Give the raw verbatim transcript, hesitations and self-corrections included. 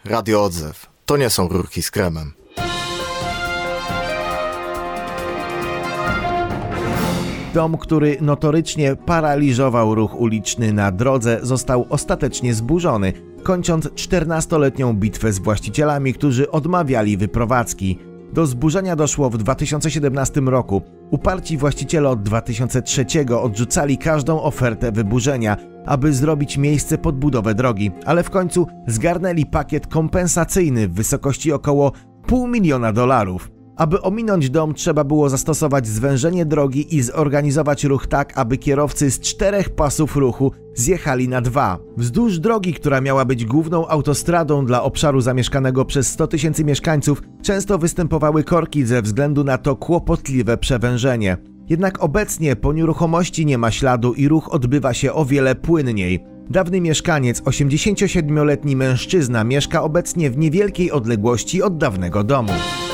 Radio Odzew. To nie są rurki z kremem. Dom, który notorycznie paraliżował ruch uliczny na drodze, został ostatecznie zburzony, kończąc czternastoletnią bitwę z właścicielami, którzy odmawiali wyprowadzki. Do zburzenia doszło w dwa tysiące siedemnastym roku. Uparci właściciele od dwa tysiące trzeciego odrzucali każdą ofertę wyburzenia, aby zrobić miejsce pod budowę drogi, ale w końcu zgarnęli pakiet kompensacyjny w wysokości około pół miliona dolarów. Aby ominąć dom, trzeba było zastosować zwężenie drogi i zorganizować ruch tak, aby kierowcy z czterech pasów ruchu zjechali na dwa. Wzdłuż drogi, która miała być główną autostradą dla obszaru zamieszkanego przez sto tysięcy mieszkańców, często występowały korki ze względu na to kłopotliwe przewężenie. Jednak obecnie po nieruchomości nie ma śladu i ruch odbywa się o wiele płynniej. Dawny mieszkaniec, osiemdziesięciosiedmioletni mężczyzna, mieszka obecnie w niewielkiej odległości od dawnego domu.